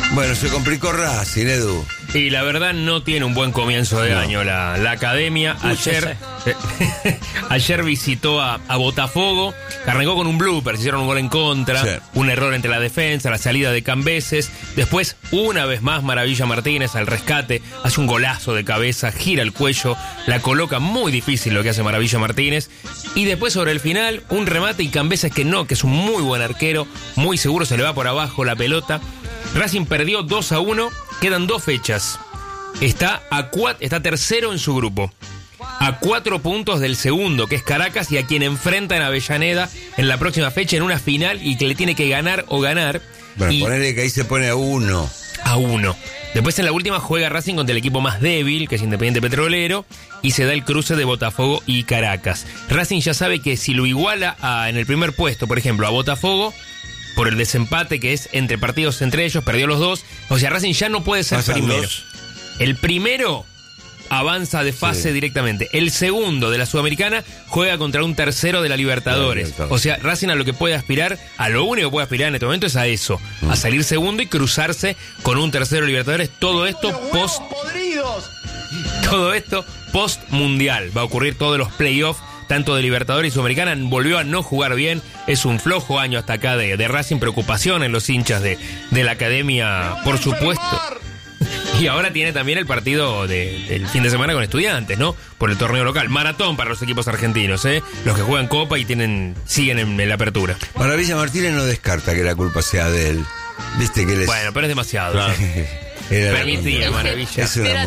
Bueno, se complicó Racing, Edu. Y la verdad no tiene un buen comienzo de año la academia. Ayer visitó a Botafogo, que arrancó con un blooper, se hicieron un gol en contra, sí. Un error entre la defensa, la salida de Cambeses. Después, una vez más, Maravilla Martínez al rescate, hace un golazo de cabeza, gira el cuello, la coloca muy difícil lo que hace Maravilla Martínez. Y después sobre el final, un remate y Cambeses que es un muy buen arquero, muy seguro, se le va por abajo la pelota. Racing perdió 2-1, quedan 2 fechas. Está tercero en su grupo, a 4 puntos del segundo, que es Caracas, y a quien enfrenta en Avellaneda en la próxima fecha en una final y que le tiene que ganar o ganar. Bueno, ponele que ahí se pone a 1. A 1. Después en la última juega Racing contra el equipo más débil, que es Independiente Petrolero, y se da el cruce de Botafogo y Caracas. Racing ya sabe que si lo iguala en el primer puesto, por ejemplo, a Botafogo, por el desempate que es entre partidos entre ellos, perdió los 2. O sea, Racing ya no puede ser primero. 2. El primero avanza de fase directamente. El segundo de la Sudamericana juega contra un tercero de la Libertadores. O sea, Racing a lo que puede aspirar, a lo único que puede aspirar en este momento es a eso, a salir segundo y cruzarse con un tercero de Libertadores. Todo esto post mundial. Va a ocurrir todos los playoffs, tanto de Libertadores y Sudamericana. Volvió a no jugar bien. Es un flojo año hasta acá de Racing. Preocupación en los hinchas de la academia, por supuesto. Y ahora tiene también el partido del fin de semana con Estudiantes, ¿no? Por el torneo local. Maratón para los equipos argentinos, ¿eh? Los que juegan Copa y siguen en la apertura. Maravilla Martínez no descarta que la culpa sea de él. Viste que Bueno, pero es demasiado. Claro. Permitía, Maravilla.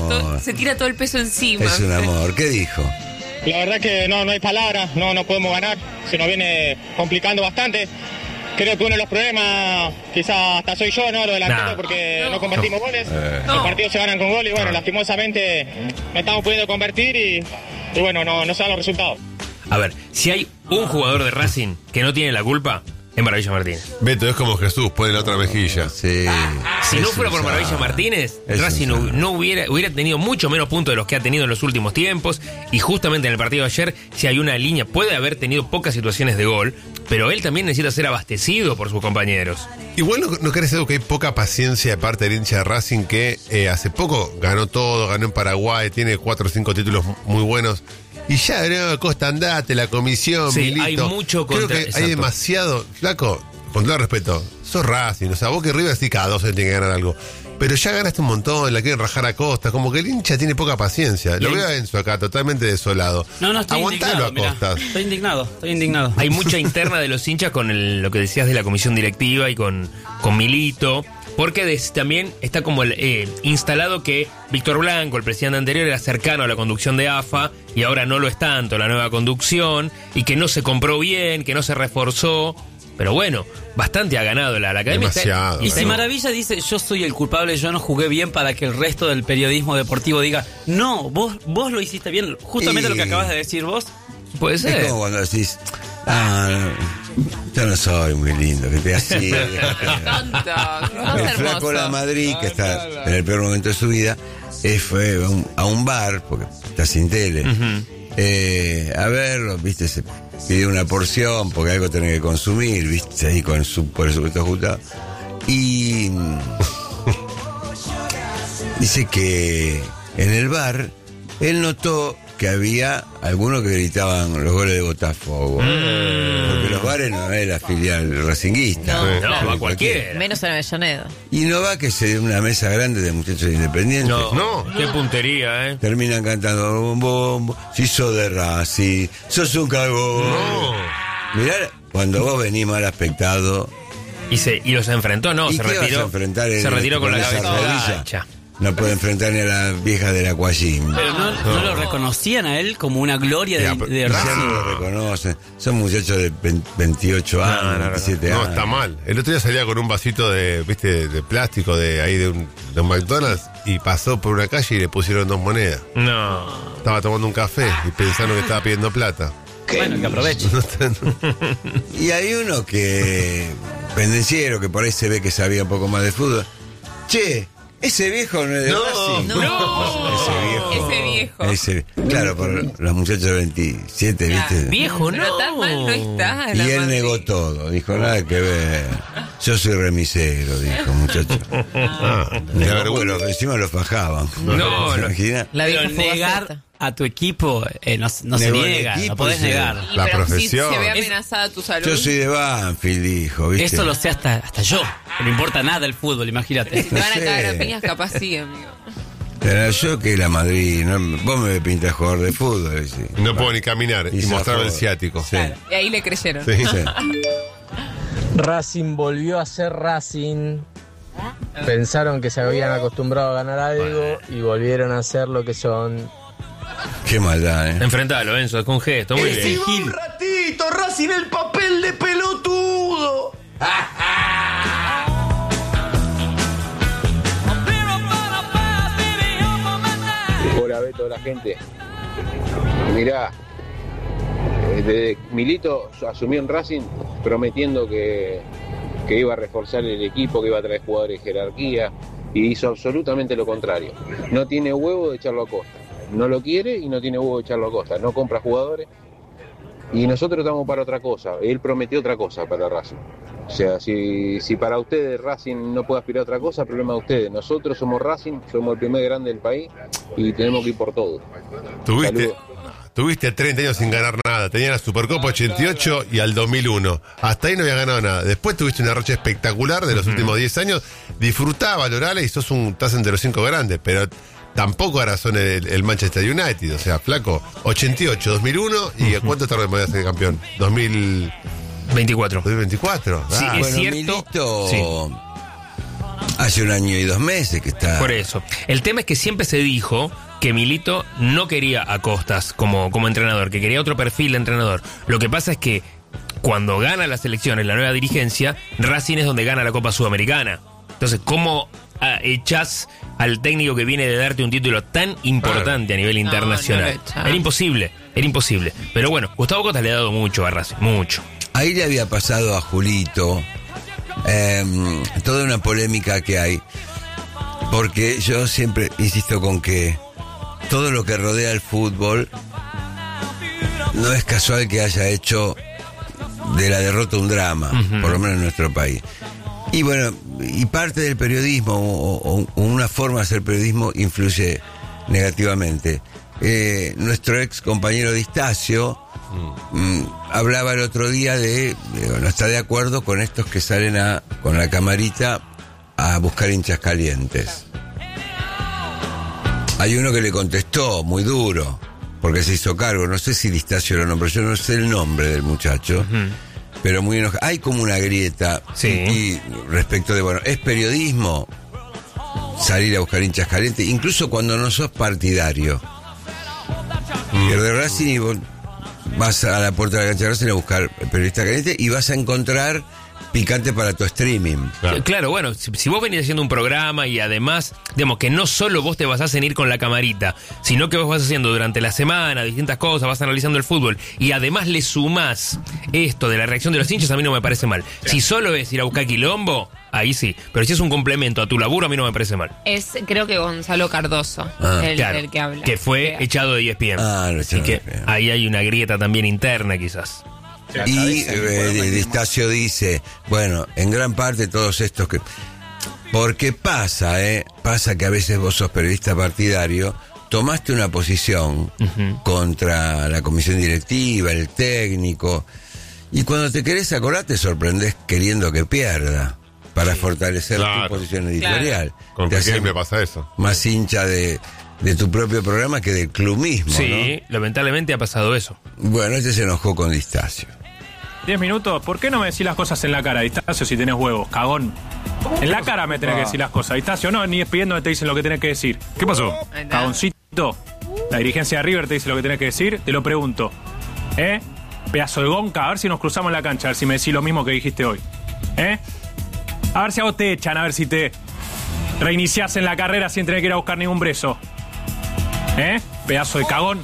Se tira todo el peso encima. Es un amor. ¿Qué dijo? La verdad que no hay palabras, no podemos ganar, se nos viene complicando bastante. Creo que uno de los problemas, quizás hasta soy yo, ¿no? Lo delantero, porque no convertimos goles. Los partidos se ganan con goles y bueno, lastimosamente no estamos pudiendo convertir y bueno, no se dan los resultados. A ver, si hay un jugador de Racing que no tiene la culpa, es Maravilla Martínez. Beto, es como Jesús, pone la otra mejilla. Sí. Si no fuera por Maravilla Martínez, Racing no hubiera tenido mucho menos puntos de los que ha tenido en los últimos tiempos. Y justamente en el partido de ayer, si hay una línea, puede haber tenido pocas situaciones de gol, pero él también necesita ser abastecido por sus compañeros. Igual no crees, Edu, que hay poca paciencia de parte del hincha de Racing, que hace poco ganó todo, ganó en Paraguay, tiene 4 o 5 títulos muy buenos. Y ya, no, Costa, andate, la comisión, sí, Milito. Hay mucho Creo que hay demasiado. Flaco, con todo respeto, sos Racing, o sea, vos que River sí cada 2 años tiene que ganar algo. Pero ya ganaste un montón, la quieren rajar a Costa, como que el hincha tiene poca paciencia. Lo veo a Enzo acá, totalmente desolado. No, estoy Aguantalo indignado, a Costa. Estoy indignado. Hay mucha interna de los hinchas con lo que decías de la comisión directiva y con Milito. Porque también está como instalado que Víctor Blanco, el presidente anterior, era cercano a la conducción de AFA y ahora no lo es tanto la nueva conducción, y que no se compró bien, que no se reforzó. Pero bueno, bastante ha ganado la academia. Demasiado. Y si Maravilla dice, yo soy el culpable, yo no jugué bien, para que el resto del periodismo deportivo diga, no, vos lo hiciste bien, justamente lo que acabas de decir vos. Puede ser. Es como cuando decís, yo no soy muy lindo, que te así. El flaco de la Madrid, que está en el peor momento de su vida, fue a un bar, porque está sin tele, a verlo, viste, se pidió una porción, porque algo tenés que consumir, viste, ahí con su presupuesto ajustado. Y dice que en el bar él notó que había algunos que gritaban los goles de Botafogo. Porque los bares no es la filial racinguista. No, va cualquiera. Menos en Avellaneda. Y no va que se dé una mesa grande de muchachos independientes. No. Qué puntería, Terminan cantando bombo, si sos de Racing, sos un cagón. No. Mirá, cuando vos venís mal aspectado. Y los enfrentó, ¿no? ¿Y Se qué retiró. vas a enfrentar Se retiró con la esa cabeza rodilla? gacha. No puede enfrentar ni a la vieja del Aquagym. Pero no lo reconocían a él como una gloria de Ya Racing. no lo reconocen. Son muchachos de 28 años, 27 años. No, está mal. El otro día salía con un vasito de plástico de un McDonald's y pasó por una calle y le pusieron 2 monedas. No. Estaba tomando un café y pensaron que estaba pidiendo plata. Bueno, que aproveche. Y hay uno que, pendenciero, que por ahí se ve que sabía un poco más de fútbol. Che, ese viejo no es de Racing. Ese viejo. Claro, por los muchachos de 27, ¿viste? Viejo, Pero tan mal no está. Y él negó todo, dijo nada que ver. Yo soy remisero, dijo, muchacho. Bueno, encima lo fajaban. No, La pero negar a tu equipo no se niega, no podés negar. La profesión. Si se ve amenazada tu salud. Yo soy de Banfield, dijo, ¿viste? Eso lo sé hasta yo, que no importa nada el fútbol, imagínate. Te van a cagar a piñas, capaz sí, amigo. Pero yo que la Madrid, vos me pintas jugador de fútbol. Sí. No puedo ni caminar y mostrar el ciático. Sí. Y ahí le creyeron. Sí. Racing volvió a ser Racing. Pensaron que se habían acostumbrado a ganar algo y volvieron a ser lo que son. Qué maldad, Enfrentalo, Enzo, es con gesto, muy bien. Un ratito, Racing el papel de pelotudo. Hola, Beto, la gente. Mirá, desde Milito asumió en Racing prometiendo que iba a reforzar el equipo, que iba a traer jugadores de jerarquía, y hizo absolutamente lo contrario. No tiene huevo de echarlo a Costa. No lo quiere y no tiene huevo de echarlo a Costa. No compra jugadores. Y nosotros estamos para otra cosa. Él prometió otra cosa para Racing. O sea, si para ustedes Racing no puede aspirar a otra cosa, problema de ustedes. Nosotros somos Racing, somos el primer grande del país y tenemos que ir por todo. Tuviste 30 años sin ganar nada. Tenías la Supercopa 88 y al 2001. Hasta ahí no habías ganado nada. Después tuviste una racha espectacular de los últimos 10 años. Disfrutá, valorala y estás entre los 5 grandes. Pero tampoco ahora son el Manchester United. O sea, flaco, 88, 2001 y ¿cuánto tarde me voy a ser campeón? 2024. 2024. Sí, es bueno, cierto. Milito, Sí. Hace 1 año y 2 meses que está. Por eso. El tema es que siempre se dijo que Milito no quería a Costas como entrenador, que quería otro perfil de entrenador. Lo que pasa es que cuando gana las elecciones, la nueva dirigencia, Racing es donde gana la Copa Sudamericana. Entonces, ¿cómo echás al técnico que viene de darte un título tan importante a nivel internacional? Era imposible. Pero bueno, Gustavo Costas le ha dado mucho a Racing, mucho. Ahí le había pasado a Julito toda una polémica que hay, porque yo siempre insisto con que todo lo que rodea el fútbol no es casual que haya hecho de la derrota un drama, por lo menos en nuestro país. Y bueno, y parte del periodismo o una forma de hacer periodismo influye negativamente. Nuestro ex compañero Di Stasio hablaba el otro día no está de acuerdo con estos que salen con la camarita a buscar hinchas calientes. Hay uno que le contestó muy duro, porque se hizo cargo, no sé si Di Stasio lo nombró, yo no sé el nombre del muchacho, pero muy enojado. Hay como una grieta y respecto de, bueno, ¿es periodismo salir a buscar hinchas calientes? Incluso cuando no sos partidario. Que de Racing y vos vas a la puerta de la cancha de Racing a buscar periodista caliente y vas a encontrar picante para tu streaming. Claro, bueno, si vos venís haciendo un programa y además, digamos, que no solo vos te basás en ir con la camarita, sino que vos vas haciendo durante la semana distintas cosas, vas analizando el fútbol y además le sumás esto de la reacción de los hinchas, a mí no me parece mal. Si solo es ir a buscar quilombo, ahí sí. Pero si es un complemento a tu laburo, a mí no me parece mal. Es, creo que Gonzalo Cardoso, el que habla. Que fue echado de ESPN. Así que ahí hay una grieta también interna, quizás. Y Di Stasio dice, bueno, en gran parte todos estos que... Porque pasa que a veces vos sos periodista partidario, tomaste una posición contra la comisión directiva, el técnico, y cuando te querés acordar te sorprendés queriendo que pierda para fortalecer tu posición editorial. Con que me pasa eso. Más hincha de tu propio programa que del club mismo, sí, ¿no? Lamentablemente ha pasado eso. Bueno, se enojó con Di Stasio. 10 minutos, ¿por qué no me decís las cosas en la cara, Di Stasio, si tenés huevos, cagón? En la cara me tenés que decir las cosas, Di Stasio, no, ni pidiendo que te dicen lo que tenés que decir. ¿Qué pasó? Cagoncito. La dirigencia de River te dice lo que tenés que decir, te lo pregunto. Pedazo de gonca, a ver si nos cruzamos en la cancha, a ver si me decís lo mismo que dijiste hoy. A ver si a vos te echan, a ver si te reiniciás en la carrera sin tener que ir a buscar ningún preso. Pedazo de cagón.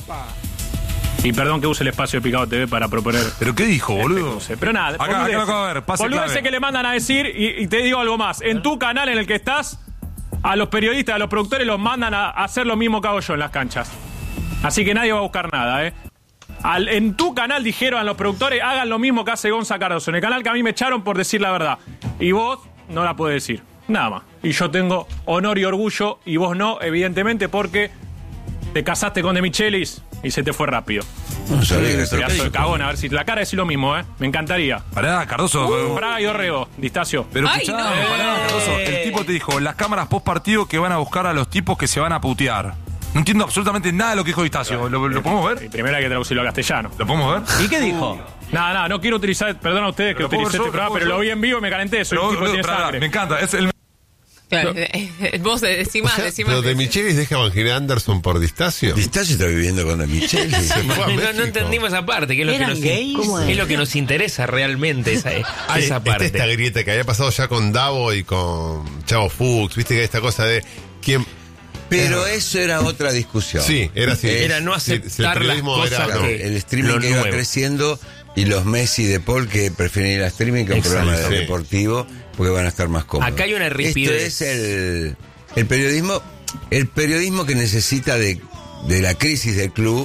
Y perdón que use el espacio de Picado TV para proponer. ¿Pero qué dijo, boludo? Pero nada, acá a ver, pase clave. Que le mandan a decir, y te digo algo más. En tu canal en el que estás, a los periodistas, a los productores los mandan a hacer lo mismo que hago yo en las canchas. Así que nadie va a buscar nada, En tu canal dijeron a los productores, hagan lo mismo que hace Gonza Cardoso. En el canal que a mí me echaron por decir la verdad. Y vos no la podés decir. Nada más. Y yo tengo honor y orgullo, y vos no, evidentemente, porque te casaste con De Michelis y se te fue rápido. No sabía que pedazo de cagón, a ver si la cara es lo mismo, Me encantaría. Pará, Cardoso. Braga y Orrego, Distacio. Pero escuchá, pará, Cardoso. El tipo te dijo, las cámaras post partido que van a buscar a los tipos que se van a putear. No entiendo absolutamente nada de lo que dijo Distacio. ¿Lo podemos ver? Primero hay que traducirlo a castellano. ¿Lo podemos ver? ¿Y qué dijo? Nada, no quiero utilizar, perdón a ustedes que utilicé este programa, pero lo vi en vivo y me calenté. Soy un tipo que tiene sangre. Me encanta, es el... Claro, vos decís más, Pero De Michelis deja a Evangelina Anderson por Distacio. Distacio está viviendo con De Michelis. No entendimos esa parte, que es lo que nos interesa realmente, esa parte. Esta grieta que había pasado ya con Davo y con Chavo Fuchs, viste que hay esta cosa de quién... Pero eso era otra discusión. Sí, era así. Era no aceptar las cosas el streaming que iba creciendo y los Messi de Paul que prefieren ir a streaming que a un programa deportivo porque van a estar más cómodos. Acá hay una rigidez. Esto es el periodismo que necesita de la crisis del club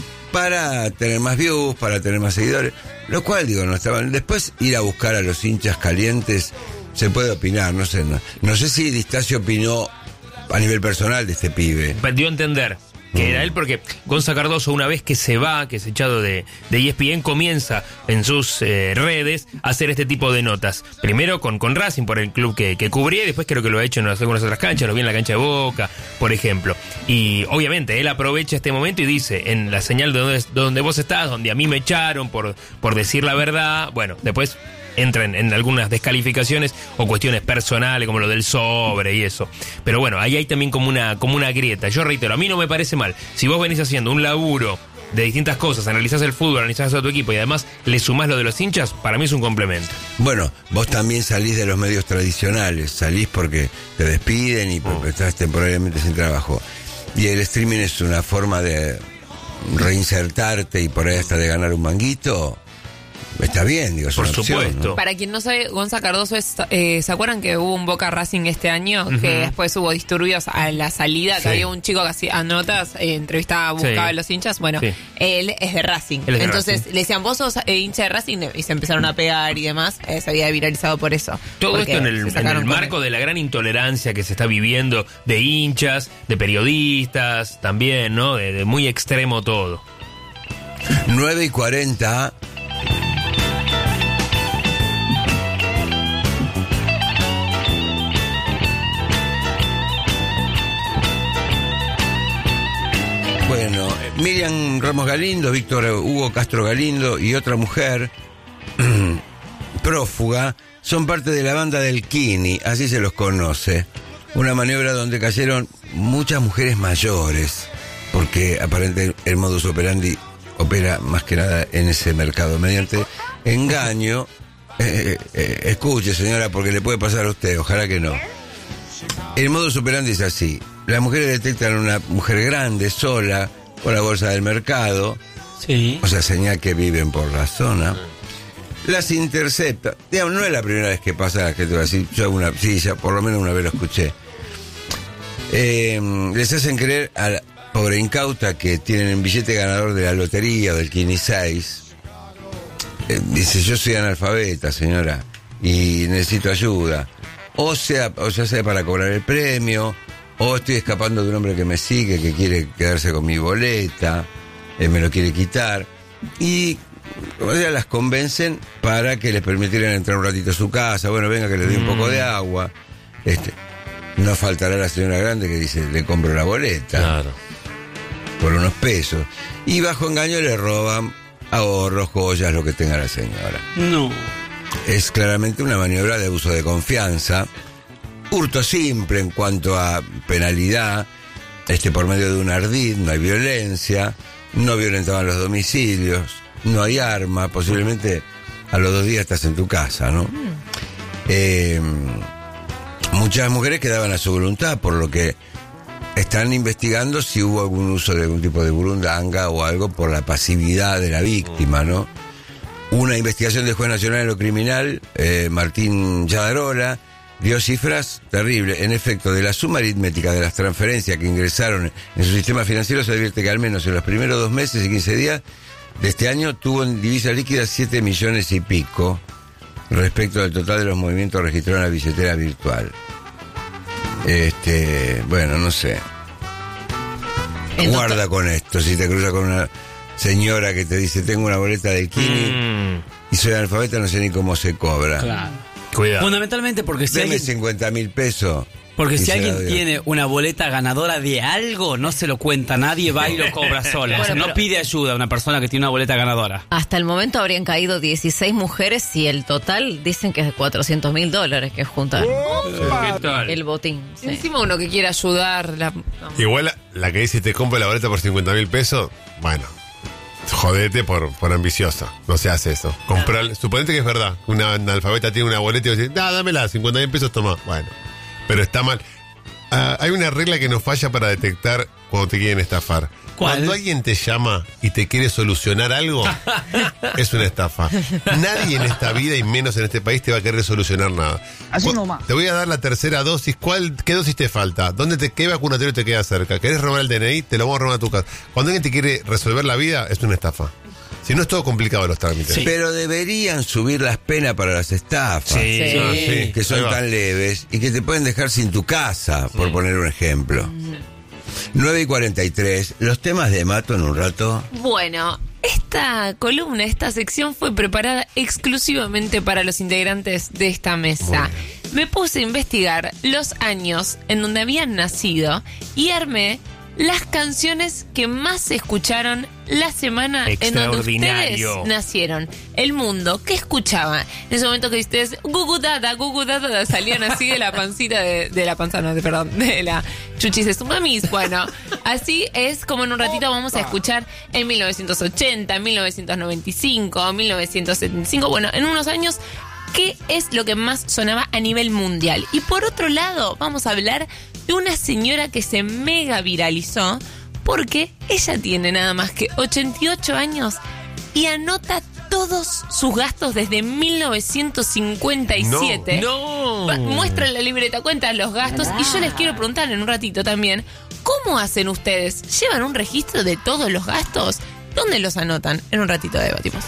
para tener más views, para tener más seguidores, lo cual digo, no estaban. Después ir a buscar a los hinchas calientes se puede opinar, no sé si Distacio opinó a nivel personal de este pibe. Dio a entender que era él, porque Gonza Cardoso, una vez que se va, que es echado de ESPN, comienza en sus redes a hacer este tipo de notas. Primero con Racing, por el club que cubría, y después creo que lo ha hecho en algunas otras canchas, lo vi en la cancha de Boca, por ejemplo. Y obviamente él aprovecha este momento y dice, en la señal de donde vos estás, donde a mí me echaron por decir la verdad, bueno, después entran en algunas descalificaciones o cuestiones personales como lo del sobre y eso. Pero bueno, ahí hay también como una grieta. Yo reitero, a mí no me parece mal. Si vos venís haciendo un laburo de distintas cosas, analizás el fútbol, analizás a tu equipo y además le sumás lo de los hinchas, para mí es un complemento. Bueno, vos también salís de los medios tradicionales, salís porque te despiden y porque estás temporariamente sin trabajo. Y el streaming es una forma de reinsertarte y por ahí hasta de ganar un manguito. Está bien, digo, es por una opción, supuesto. ¿no? Para quien no sabe, Gonza Cardoso ¿se acuerdan que hubo un Boca Racing este año? Que después hubo disturbios a la salida, que había un chico que hacía notas, entrevistaba, buscaba a los hinchas. Bueno, él es de Racing. Entonces le decían, vos sos hincha de Racing, y se empezaron a pegar y demás. Se había viralizado por eso. Todo esto en el marco de la gran intolerancia que se está viviendo de hinchas, de periodistas, también, ¿no? De muy extremo todo. 9:40. Bueno, Miriam Ramos Galindo, Víctor Hugo Castro Galindo y otra mujer prófuga son parte de la banda del Kini, así se los conoce. Una maniobra donde cayeron muchas mujeres mayores, porque aparentemente el modus operandi opera más que nada en ese mercado, mediante engaño. Escuche, señora, porque le puede pasar a usted, ojalá que no. El modus operandi es así. Las mujeres detectan a una mujer grande, sola, con la bolsa del mercado. Sí. O sea, señal que viven por la zona. Las intercepta. Digamos, no es la primera vez que pasa que te va a decir, ya por lo menos una vez lo escuché. Les hacen creer a la pobre incauta que tienen el billete ganador de la lotería o del Kini 6. Dice, yo soy analfabeta, señora, y necesito ayuda. O sea para cobrar el premio, o estoy escapando de un hombre que me sigue, que quiere quedarse con mi boleta, me lo quiere quitar. Y las convencen para que les permitieran entrar un ratito a su casa. Bueno, venga que le dé un poco de agua. No faltará la señora grande que dice, le compro la boleta. Claro. Por unos pesos. Y bajo engaño le roban ahorros, joyas, lo que tenga la señora. No. Es claramente una maniobra de abuso de confianza. Hurto simple en cuanto a penalidad, por medio de un ardid, no hay violencia, no violentaban los domicilios, no hay arma, posiblemente a los 2 días estás en tu casa, ¿no? Muchas mujeres quedaban a su voluntad, por lo que están investigando si hubo algún uso de algún tipo de burundanga o algo por la pasividad de la víctima, ¿no? Una investigación del juez nacional en lo criminal, Martín Yadarola, dio cifras terribles. En efecto, de la suma aritmética de las transferencias que ingresaron en su sistema financiero, se advierte que al menos en los primeros 2 meses y 15 días de este año tuvo en divisa líquida 7 millones y pico respecto al total de los movimientos registrados en la billetera virtual. Bueno, no sé. Guarda con esto, si te cruzas con una señora que te dice tengo una boleta del Kini y soy analfabeta, no sé ni cómo se cobra. Claro. Cuidado. Fundamentalmente porque si Deme alguien, 50.000 pesos. porque si alguien tiene una boleta ganadora de algo, no se lo cuenta nadie, va y lo cobra sola. Bueno, O sea, no pide ayuda a una persona que tiene una boleta ganadora. Hasta el momento habrían caído 16 mujeres y el total dicen que es de $400.000 que juntan ¿Qué tal? el botín. Sí. Encima uno que quiere ayudar. Igual la que dice te compro la boleta por 50.000 pesos, bueno, jodete por ambiciosa. No se hace eso. Comprar, suponete que es verdad. Una analfabeta tiene una boleta y dice, dámela, 50.000 pesos, toma. Bueno, pero está mal. Hay una regla que nos falla para detectar cuando te quieren estafar. ¿Cuál? Cuando alguien te llama y te quiere solucionar algo, es una estafa. Nadie en esta vida y menos en este país te va a querer solucionar nada. Así nomás. Te voy a dar la tercera dosis. ¿Qué dosis te falta? ¿Qué vacunatorio te queda cerca? ¿Querés robar el DNI? Te lo vamos a robar a tu casa. Cuando alguien te quiere resolver la vida, es una estafa. Si no, es todo complicado los trámites. Sí. Pero deberían subir las penas para las estafas. Sí. Que son tan leves y que te pueden dejar sin tu casa, por poner un ejemplo. 9:43, los temas de Mato en un rato. Bueno, esta columna, esta sección fue preparada exclusivamente para los integrantes de esta mesa. Me puse a investigar los años en donde habían nacido y armé las canciones que más se escucharon la semana en donde ustedes nacieron. El mundo, ¿qué escuchaban? En ese momento que ustedes gugudada, salían así de la pancita de la panza, no, perdón, de la chuchis de su mamis. Bueno, así es como en un ratito vamos a escuchar en 1980, 1995, 1975, bueno, en unos años, ¿qué es lo que más sonaba a nivel mundial? Y por otro lado, vamos a hablar de una señora que se mega viralizó porque ella tiene nada más que 88 años y anota todos sus gastos desde 1957. No. Muestra en la libreta, cuenta los gastos y yo les quiero preguntar en un ratito también, ¿cómo hacen ustedes? ¿Llevan un registro de todos los gastos? ¿Dónde los anotan? En un ratito debatimos.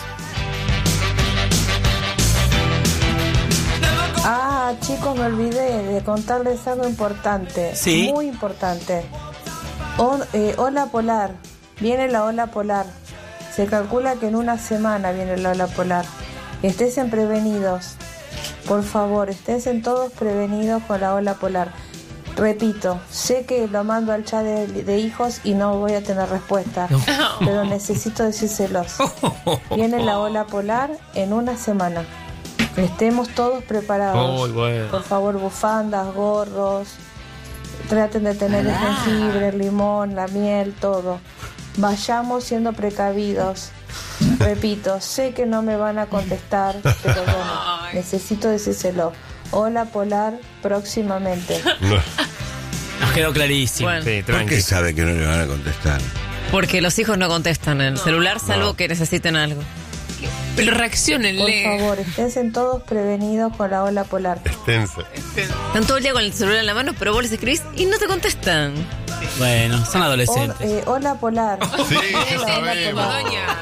Chicos, me olvidé de contarles algo importante. ¿Sí? Muy importante. Ola polar. Viene la ola polar. Se calcula que en una semana viene la ola polar. Estén prevenidos. Por favor, estén todos prevenidos con la ola polar. Repito, sé que lo mando al chat de hijos y no voy a tener respuesta, pero necesito decírselos. Viene la ola polar en una semana. Estemos todos preparados. Bueno. Por favor, bufandas, gorros. Traten de tener el jengibre, el limón, la miel, todo. Vayamos siendo precavidos. Repito, sé que no me van a contestar, pero bueno, necesito decírselo. Hola polar, próximamente. Nos quedó clarísimo. Bueno. Sí, ¿Por qué sabe que no le van a contestar? Porque los hijos no contestan en el celular, salvo que necesiten algo. Pero reacciónenle. Por favor, estén todos prevenidos con la ola polar. Están todo el día con el celular en la mano, pero vos les escribís y no te contestan. Bueno, son adolescentes. Hola polar. Sí, Hola polar.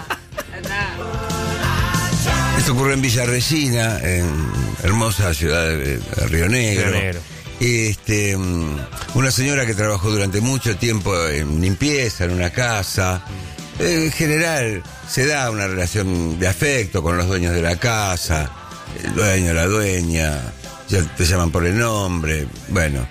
Esto ocurre en Villa Resina, en hermosa ciudad de Río Negro. Una señora que trabajó durante mucho tiempo en limpieza, en una casa. En general se da una relación de afecto con los dueños de la casa, el dueño, la dueña, ya te llaman por el nombre. Bueno,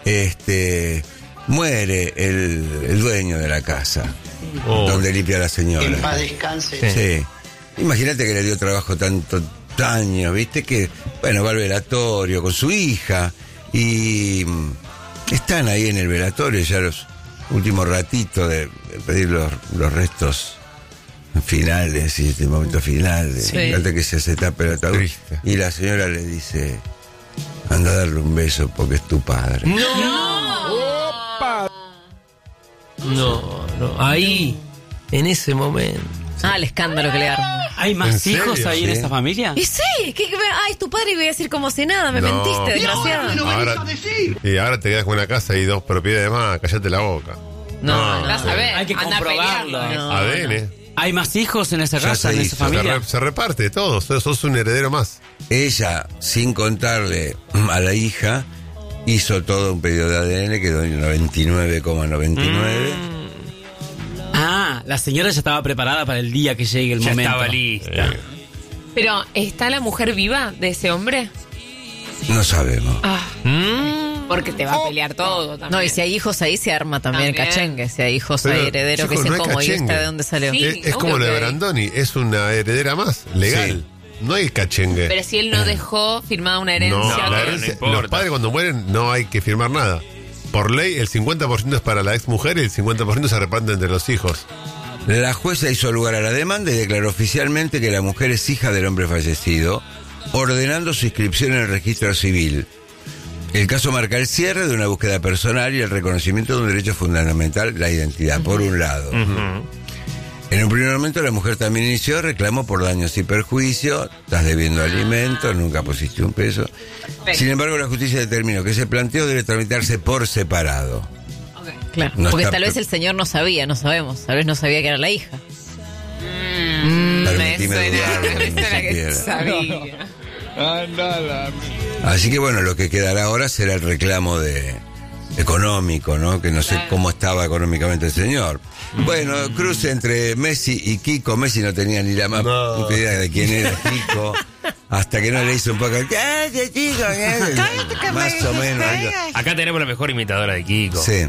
muere el dueño de la casa donde limpia la señora. En paz descanse. Sí. Imagínate que le dio trabajo tantos años, ¿viste? Que, bueno, va al velatorio con su hija y están ahí en el velatorio ya los últimos ratitos de pedir los restos finales y este momento final antes que se tape el ataúd. Y la señora le dice: anda a darle un beso porque es tu padre. No, ahí, en ese momento. El escándalo que le arman. ¿Hay más hijos ahí en esa familia? Y sí, es tu padre y voy a decir como si nada, me mentiste, desgraciado. Ahora te quedas con una casa y 2 propiedades más, cállate la boca. No, hay que comprobarlo. ADN. ¿Hay más hijos en esa casa, en esa familia? Se reparte todo, sos un heredero más. Ella, sin contarle a la hija, hizo todo un pedido de ADN, quedó en 99,99. Ah, la señora ya estaba preparada para el día que llegue el momento. Ya estaba lista. Pero, ¿está la mujer viva de ese hombre? No sabemos. Porque te va a pelear todo también. No, y si hay hijos ahí se arma también el cachengue. Si hay hijos, Pero, hay herederos que chicos, dicen no hay cómo, ¿y cachengue. esta de dónde salió? Sí. Es como lo de Brandoni, es una heredera más, legal. Sí. No hay cachengue. Pero si él no dejó firmada una herencia. No, la que- herencia, no importa. los padres cuando mueren no hay que firmar nada. Por ley, el 50% es para la ex mujer y el 50% se reparte entre los hijos. La jueza hizo lugar a la demanda y declaró oficialmente que la mujer es hija del hombre fallecido, ordenando su inscripción en el registro civil. El caso marca el cierre de una búsqueda personal y el reconocimiento de un derecho fundamental, la identidad, por un lado. En un primer momento la mujer también inició reclamo por daños y perjuicios, estás debiendo alimentos, nunca pusiste un peso. Sin embargo, la justicia determinó que ese planteo debe tramitarse por separado. Claro, No porque está tal vez pre- el señor no sabía, no sabemos. Tal vez no sabía que era la hija. Permitime Eso dudarlo, era, ni eso era que siquiera. sabía. Así que bueno, lo que quedará ahora será el reclamo económico, ¿no? Que no sé cómo estaba económicamente el señor. Bueno, cruce entre Messi y Kiko. Messi no tenía ni la más puta idea de quién era Kiko. Hasta que no le hizo un poco ¡cállate, Kiko! Más o menos. Acá tenemos la mejor imitadora de Kiko. Sí.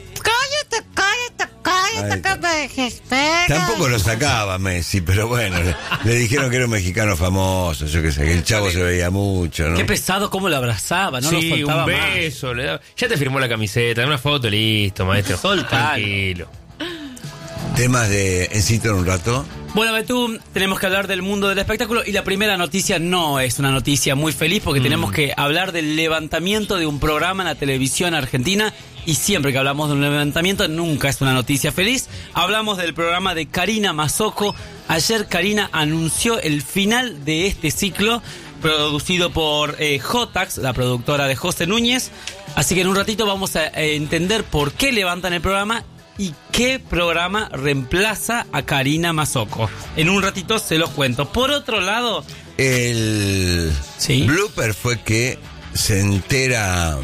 Cállate, que me desespera. Tampoco lo sacaba Messi, pero bueno, le dijeron que era un mexicano famoso, yo qué sé, que el chavo se veía mucho, ¿no? Qué pesado cómo lo abrazaba, no Sí, lo soltaba un más. beso. Le daba. Ya te firmó la camiseta, una foto, listo, maestro. Tranquilo. Temas de Encito en un rato. Bueno, Betún, tenemos que hablar del mundo del espectáculo y la primera noticia no es una noticia muy feliz porque tenemos que hablar del levantamiento de un programa en la televisión argentina y siempre que hablamos de un levantamiento nunca es una noticia feliz. Hablamos del programa de Karina Mazzocco. Ayer Karina anunció el final de este ciclo producido por Jotax, la productora de José Núñez. Así que en un ratito vamos a entender por qué levantan el programa y qué programa reemplaza a Karina Mazzocco. En un ratito se los cuento. Por otro lado, el blooper fue que se entera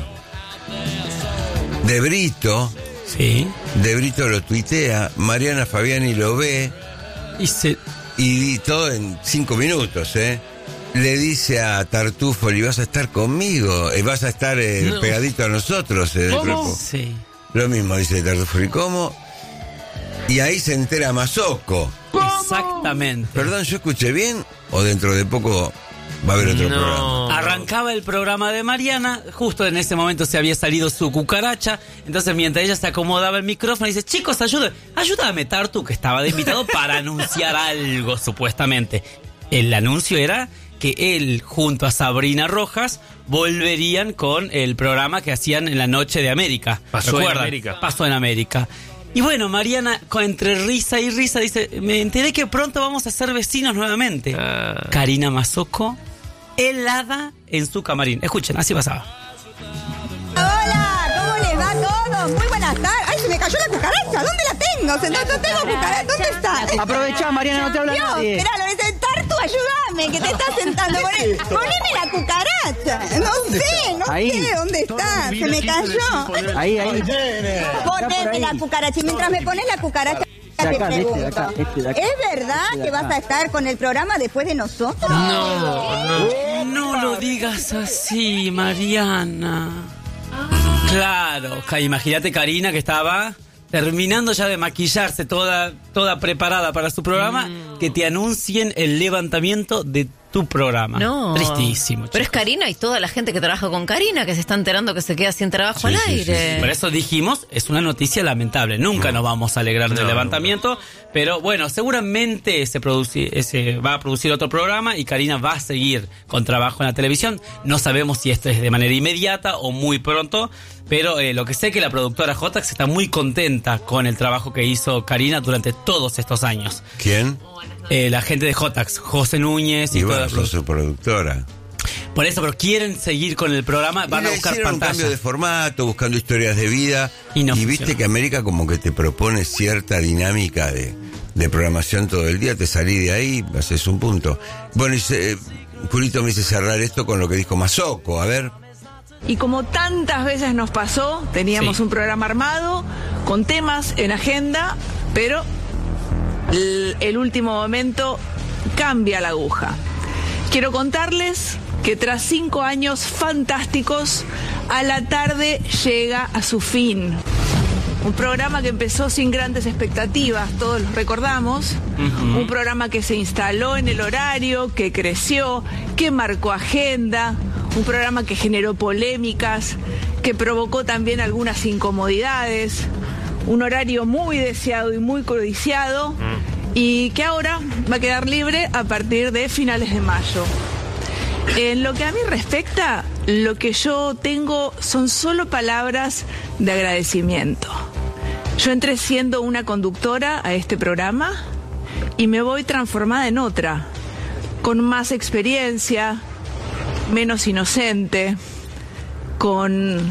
de Brito. Sí. De Brito lo tuitea, Mariana Fabiani lo ve y todo en 5 minutos, Le dice a Tartufoli, vas a estar conmigo, vas a estar pegadito a nosotros. ¿Cómo? Sí. Lo mismo dice Tartufoli, ¿cómo? Y ahí se entera Mazzocco. Exactamente. Perdón, ¿yo escuché bien? ¿O dentro de poco va a haber otro programa? Arrancaba el programa de Mariana, justo en ese momento se había salido su cucaracha, entonces mientras ella se acomodaba el micrófono, dice, chicos, ayúdame Tartu, que estaba de invitado, para anunciar algo, supuestamente. El anuncio era que él, junto a Sabrina Rojas, volverían con el programa que hacían en la Noche de América. Pasó en América. Pasó en América. Y bueno, Mariana, entre risa y risa, dice, me enteré que pronto vamos a ser vecinos nuevamente. Karina Mazzocco, helada en su camarín. Escuchen, así pasaba. Hola, ¿cómo les va a todos? Muy buenas tardes. Ay, se me cayó la cucaracha. ¿Dónde la tengo? No tengo cucaracha. ¿Dónde está? Aprovechá, Mariana, no te habla Dios, nadie. Esperá, lo voy a sentar tú, ayúdame, que te estás sentando. Poneme la cucaracha. No sé, ¿dónde está? Se me cayó. Ahí. Poneme la cucaracha. Y mientras me pones la cucaracha, te pregunto. ¿Es verdad que vas a estar con el programa después de nosotros? No lo digas así, Mariana. Claro, imagínate Karina que estaba terminando ya de maquillarse, toda preparada para su programa, que te anuncien el levantamiento de tu programa. No. Tristísimo. Pero es Karina y toda la gente que trabaja con Karina que se está enterando que se queda sin trabajo al aire. Por eso dijimos, es una noticia lamentable. Nunca nos vamos a alegrar del levantamiento, pero bueno, seguramente se va a producir otro programa y Karina va a seguir con trabajo en la televisión. No sabemos si esto es de manera inmediata o muy pronto, pero lo que sé es que la productora Jotax está muy contenta con el trabajo que hizo Karina durante todos estos años. ¿Quién? La gente de Jotax, José Núñez y bueno, toda su productora. Por eso, pero quieren seguir con el programa, van a buscar hicieron pantalla. un cambio de formato, buscando historias de vida. Y viste que América como que te propone cierta dinámica de de programación todo el día, te salí de ahí, haces un punto. Bueno, Julito me dice cerrar esto con lo que dijo Mazzocco, a ver. Y como tantas veces nos pasó, teníamos un programa armado, con temas en agenda, pero el último momento cambia la aguja. Quiero contarles que tras 5 años fantásticos, A la Tarde llega a su fin. Un programa que empezó sin grandes expectativas, todos lo recordamos. Un programa que se instaló en el horario, que creció, que marcó agenda. Un programa que generó polémicas, que provocó también algunas incomodidades. Un horario muy deseado y muy codiciado. Y que ahora va a quedar libre a partir de finales de mayo. En lo que a mí respecta, lo que yo tengo son solo palabras de agradecimiento. Yo entré siendo una conductora a este programa y me voy transformada en otra, con más experiencia, menos inocente, con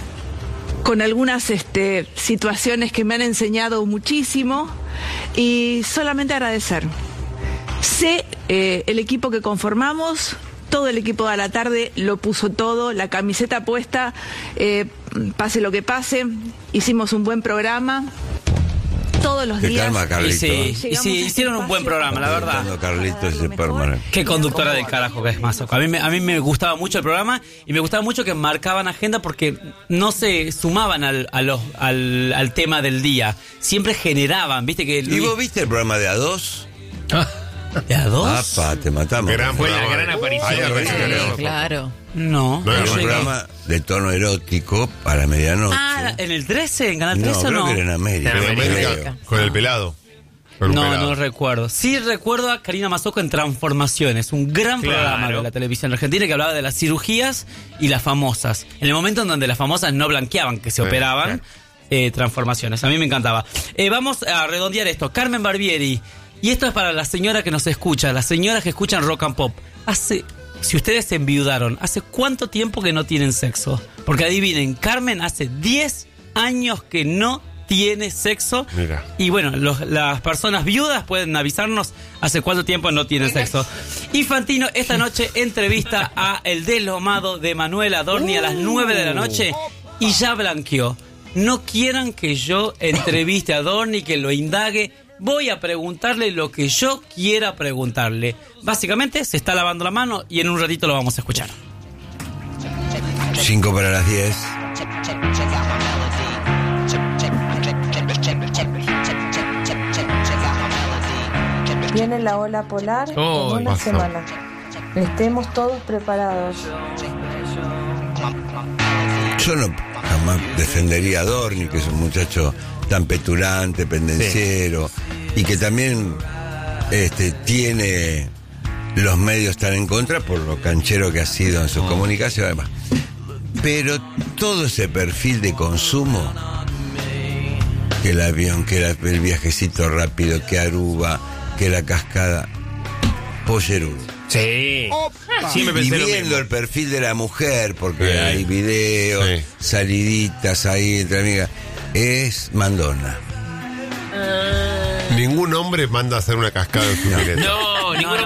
algunas situaciones que me han enseñado muchísimo y solamente agradecer. Sé el equipo que conformamos. Todo el equipo de A la Tarde lo puso todo, la camiseta puesta, pase lo que pase. Hicimos un buen programa todos los días. Calma, Carlito. Y sí, hicieron un buen programa, la verdad. Carlito es Superman. Qué conductora del carajo que es Mazzocco. A mí me gustaba mucho el programa y me gustaba mucho que marcaban agenda porque no se sumaban al tema del día. Siempre generaban, ¿viste? ¿Y vos viste el programa de A2? ¿De A2? Apa, te matamos. Fue la gran aparición. Claro. No. Era un programa de tono erótico para medianoche. Ah, ¿en el 13? ¿En Canal 13 o no? Creo que era en América. Con el pelado. No recuerdo. Sí recuerdo a Karina Mazzocco en Transformaciones, un gran programa de la televisión argentina que hablaba de las cirugías y las famosas. En el momento en donde las famosas no blanqueaban, que se operaban, Transformaciones. A mí me encantaba. Vamos a redondear esto. Carmen Barbieri. Y esto es para la señora que nos escucha, las señoras que escuchan Rock and Pop. Si ustedes se enviudaron, ¿hace cuánto tiempo que no tienen sexo? Porque adivinen, Carmen hace 10 años que no tiene sexo. Mira. Y bueno, las personas viudas pueden avisarnos hace cuánto tiempo no tienen sexo. Y Fantino esta noche entrevista a el deslomado de Manuel Adorni a las 9 de la noche y ya blanqueó. No quieran que yo entreviste a Adorni, que lo indague. Voy a preguntarle lo que yo quiera preguntarle. Básicamente se está lavando la mano y en un ratito lo vamos a escuchar. 5 para las 10. Viene la ola polar en una semana. Estemos todos preparados. Yo no jamás defendería a Adorni, que es un muchacho tan petulante, pendenciero, y que también tiene los medios tan en contra por lo canchero que ha sido en sus comunicaciones, además. Pero todo ese perfil de consumo, que el avión, que el viajecito rápido, que Aruba, que la cascada, pollerudo. Sí. Y viendo el perfil de la mujer, porque hay videos, saliditas ahí entre amigas, es mandona. Ningún hombre manda a hacer una cascada en su pileta. No, ningún